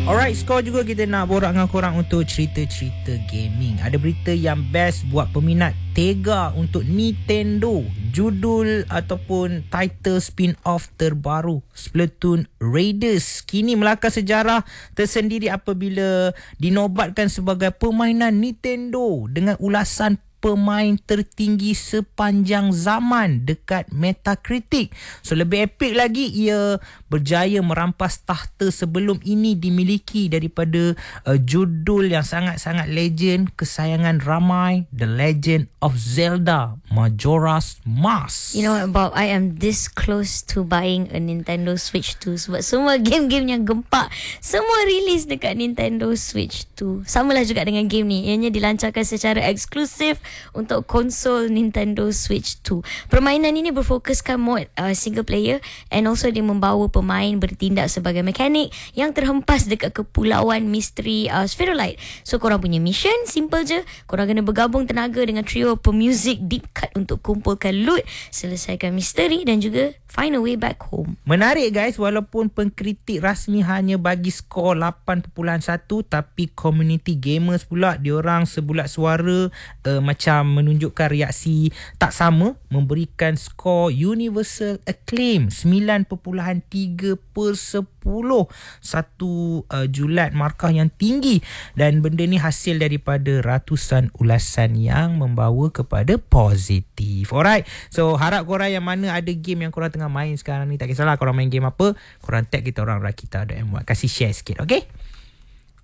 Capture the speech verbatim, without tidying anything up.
Alright, skor juga kita nak borak dengan korang untuk cerita-cerita gaming. Ada berita yang best buat peminat Tega untuk Nintendo. Judul ataupun title spin-off terbaru Splatoon Raiders kini melakar sejarah tersendiri apabila dinobatkan sebagai permainan Nintendo dengan ulasan pemain tertinggi sepanjang zaman dekat Metacritic. So lebih epic lagi, ia berjaya merampas tahta sebelum ini dimiliki daripada uh, judul yang sangat-sangat legend kesayangan ramai, The Legend of Zelda Majora's Mask. You know what, Bob, I am this close to buying a Nintendo Switch two sebab semua game-game yang gempak semua release dekat Nintendo Switch two. Samalah juga dengan game ni, ianya dilancarkan secara eksklusif untuk konsol Nintendo Switch two. Permainan ini berfokuskan mod uh, single player and also dia membawa pemain bertindak sebagai mekanik yang terhempas dekat kepulauan misteri uh, Spherulite. So korang punya mission simple je, korang kena bergabung tenaga dengan trio pemuzik deep cut untuk kumpulkan loot, selesaikan misteri dan juga find a way back home. Menarik guys, walaupun pengkritik rasmi hanya bagi skor lapan perpuluhan satu, tapi community gamers pula diorang sebulat suara uh, macam menunjukkan reaksi tak sama, memberikan skor universal acclaim sembilan perpuluhan tiga per sepuluh. Satu uh, julat markah yang tinggi, dan benda ni hasil daripada ratusan ulasan yang membawa kepada positif. Alright, so harap korang yang mana ada game yang korang tengah main sekarang ni, tak kisahlah korang main game apa, korang tag kita orang Rakita dot my, kasih share sikit, okay?